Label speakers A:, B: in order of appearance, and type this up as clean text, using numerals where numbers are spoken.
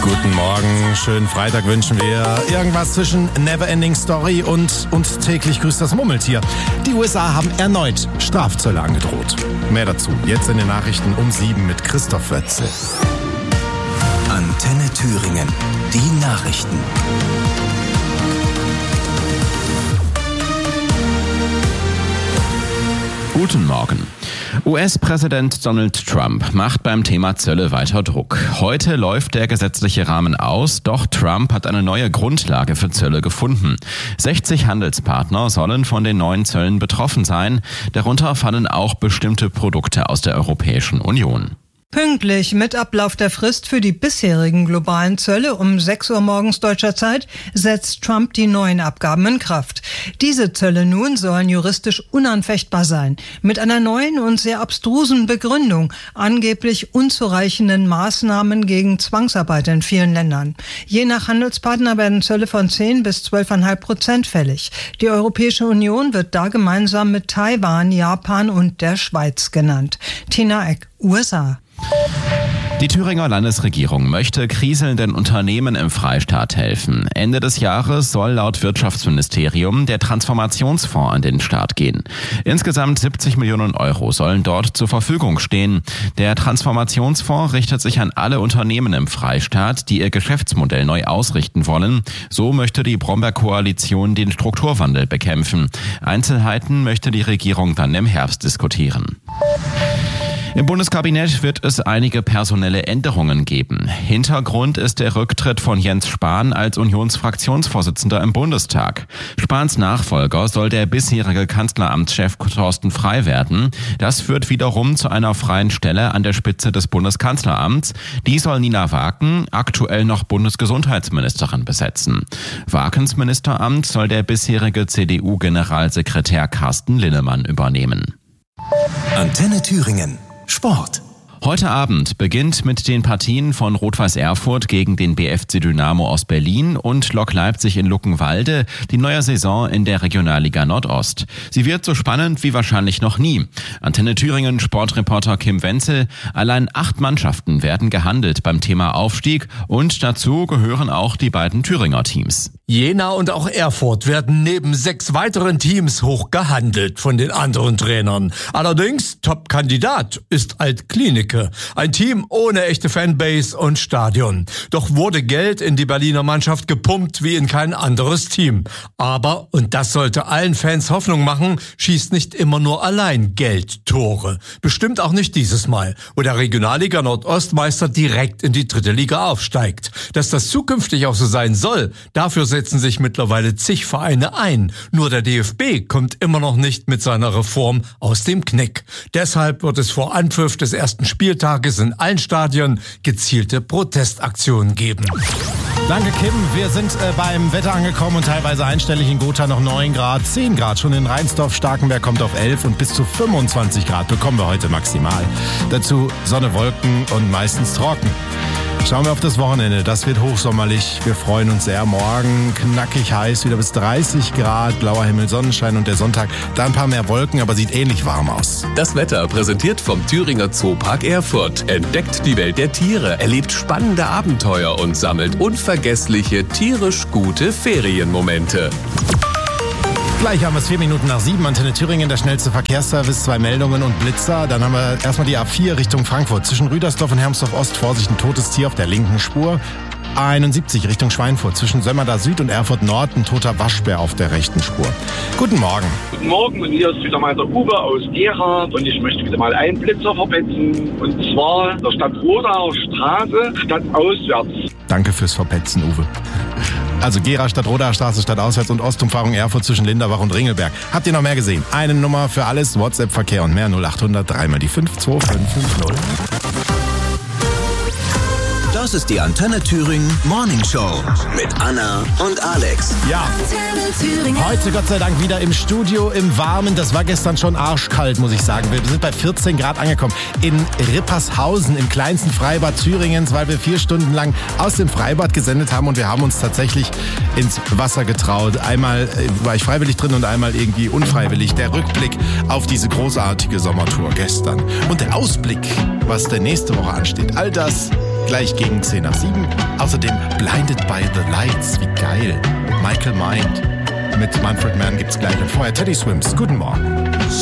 A: Guten Morgen, schönen Freitag wünschen wir. Irgendwas zwischen Neverending Story und täglich grüßt das Murmeltier. Die USA haben erneut Strafzölle angedroht. Mehr dazu jetzt in den Nachrichten um 7 mit Christoph Wötzel.
B: Antenne Thüringen, die Nachrichten.
C: Guten Morgen. US-Präsident Donald Trump macht beim Thema Zölle weiter Druck. Heute läuft der gesetzliche Rahmen aus, doch Trump hat eine neue Grundlage für Zölle gefunden. 60 Handelspartner sollen von den neuen Zöllen betroffen sein. Darunter fallen auch bestimmte Produkte aus der Europäischen Union.
D: Pünktlich mit Ablauf der Frist für die bisherigen globalen Zölle um 6 Uhr morgens deutscher Zeit setzt Trump die neuen Abgaben in Kraft. Diese Zölle nun sollen juristisch unanfechtbar sein. Mit einer neuen und sehr abstrusen Begründung, angeblich unzureichenden Maßnahmen gegen Zwangsarbeit in vielen Ländern. Je nach Handelspartner werden Zölle von 10 bis 12,5% fällig. Die Europäische Union wird da gemeinsam mit Taiwan, Japan und der Schweiz genannt. Tina Eck, USA.
C: Die Thüringer Landesregierung möchte kriselnden Unternehmen im Freistaat helfen. Ende des Jahres soll laut Wirtschaftsministerium der Transformationsfonds an den Start gehen. Insgesamt 70 Millionen Euro sollen dort zur Verfügung stehen. Der Transformationsfonds richtet sich an alle Unternehmen im Freistaat, die ihr Geschäftsmodell neu ausrichten wollen. So möchte die Brombeer-Koalition den Strukturwandel bekämpfen. Einzelheiten möchte die Regierung dann im Herbst diskutieren. Im Bundeskabinett wird es einige personelle Änderungen geben. Hintergrund ist der Rücktritt von Jens Spahn als Unionsfraktionsvorsitzender im Bundestag. Spahns Nachfolger soll der bisherige Kanzleramtschef Thorsten Frey werden. Das führt wiederum zu einer freien Stelle an der Spitze des Bundeskanzleramts. Die soll Nina Waken, aktuell noch Bundesgesundheitsministerin, besetzen. Wakens Ministeramt soll der bisherige CDU-Generalsekretär Carsten Linnemann übernehmen.
B: Antenne Thüringen. Sport.
C: Heute Abend beginnt mit den Partien von Rot-Weiß Erfurt gegen den BFC Dynamo aus Berlin und Lok Leipzig in Luckenwalde die neue Saison in der Regionalliga Nordost. Sie wird so spannend wie wahrscheinlich noch nie. Antenne Thüringen Sportreporter Kim Wenzel: Allein 8 Mannschaften werden gehandelt beim Thema Aufstieg und dazu gehören auch die beiden Thüringer Teams.
E: Jena und auch Erfurt werden neben 6 weiteren Teams hoch gehandelt von den anderen Trainern. Allerdings Top-Kandidat ist Alt-Klinike, ein Team ohne echte Fanbase und Stadion. Doch wurde Geld in die Berliner Mannschaft gepumpt wie in kein anderes Team. Aber, und das sollte allen Fans Hoffnung machen, schießt nicht immer nur allein Geld Tore. Bestimmt auch nicht dieses Mal, wo der Regionalliga Nordostmeister direkt in die 3. Liga aufsteigt. Dass das zukünftig auch so sein soll, dafür setzen sich mittlerweile zig Vereine ein. Nur der DFB kommt immer noch nicht mit seiner Reform aus dem Knick. Deshalb wird es vor Anpfiff des ersten Spieltages in allen Stadien gezielte Protestaktionen geben.
A: Danke, Kim. Wir sind beim Wetter angekommen und teilweise einstellig in Gotha noch 9 Grad, 10 Grad. Schon in Rheinsdorf, Starkenberg kommt auf 11 und bis zu 25 Grad bekommen wir heute maximal. Dazu Sonne, Wolken und meistens trocken. Schauen wir auf das Wochenende. Das wird hochsommerlich. Wir freuen uns sehr. Morgen knackig heiß, wieder bis 30 Grad, blauer Himmel, Sonnenschein und der Sonntag da ein paar mehr Wolken, aber sieht ähnlich warm aus.
F: Das Wetter präsentiert vom Thüringer Zoopark Erfurt. Entdeckt die Welt der Tiere, erlebt spannende Abenteuer und sammelt unvergessliche, tierisch gute Ferienmomente.
A: Gleich haben wir es 4 Minuten nach 7. Antenne Thüringen, der schnellste Verkehrsservice, 2 Meldungen und Blitzer. Dann haben wir erstmal die A4 Richtung Frankfurt. Zwischen Rüdersdorf und Hermsdorf-Ost, Vorsicht, ein totes Tier auf der linken Spur. A71 Richtung Schweinfurt. Zwischen Sömmerda Süd und Erfurt Nord, ein toter Waschbär auf der rechten Spur. Guten Morgen.
G: Guten Morgen, und hier ist wieder mal der Uwe aus Gera und ich möchte wieder mal einen Blitzer verpetzen, und zwar der Stadtrodaer Straße stadtauswärts.
A: Danke fürs Verpetzen, Uwe. Also Gera, Stadtrodaer Straße, stadtauswärts und Ostumfahrung Erfurt zwischen Linderbach und Ringelberg. Habt ihr noch mehr gesehen? Eine Nummer für alles, WhatsApp-Verkehr und mehr, 0800 3 mal die 52550.
B: Das ist die Antenne Thüringen Morning Show mit Anna und Alex.
A: Ja, heute Gott sei Dank wieder im Studio, im Warmen. Das war gestern schon arschkalt, muss ich sagen. Wir sind bei 14 Grad angekommen. In Rippershausen, im kleinsten Freibad Thüringens, weil wir 4 Stunden lang aus dem Freibad gesendet haben und wir haben uns tatsächlich ins Wasser getraut. Einmal war ich freiwillig drin und einmal irgendwie unfreiwillig. Der Rückblick auf diese großartige Sommertour gestern. Und der Ausblick, was der nächste Woche ansteht. All das gleich gegen 6:50. Außerdem Blinded by the Lights, wie geil. Michael Mind mit Manfred Mann gibt's gleich. Und vorher Teddy Swims. Guten Morgen.